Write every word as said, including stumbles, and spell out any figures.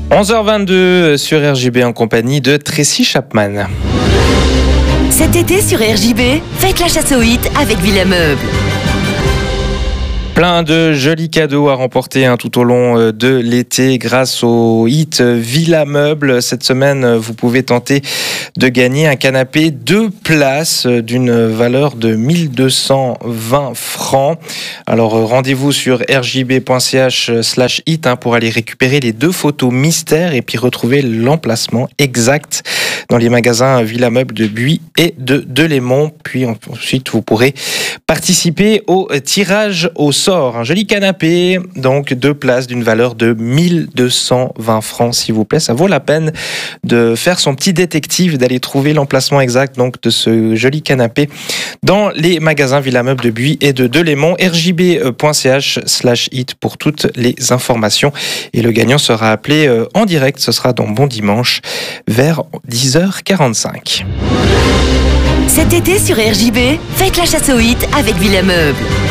onze heures vingt-deux sur R J B en compagnie de Tracy Chapman. Cet été sur R J B, faites la chasse aux hits avec Villa Meuble. Plein de jolis cadeaux à remporter hein, tout au long de l'été grâce au hit Villa Meuble. Cette semaine, vous pouvez tenter de gagner un canapé deux places d'une valeur de mille deux cent vingt francs. Alors rendez-vous sur r j b point c h slash hit hein, pour aller récupérer les deux photos mystères et puis retrouver l'emplacement exact dans les magasins Villa Meuble de Buis et de Delémont. Puis ensuite, vous pourrez participer au tirage au sort. Un joli canapé, donc deux places d'une valeur de mille deux cent vingt francs, s'il vous plaît. Ça vaut la peine de faire son petit détective, d'aller trouver l'emplacement exact donc, de ce joli canapé dans les magasins Villa Meuble de Buis et de Delémont. r j b point c h slash hit pour toutes les informations. Et le gagnant sera appelé en direct. Ce sera dans Bon Dimanche vers dix heures quarante-cinq. Cet été sur R J B, faites la chasse aux hits avec Villa Meuble.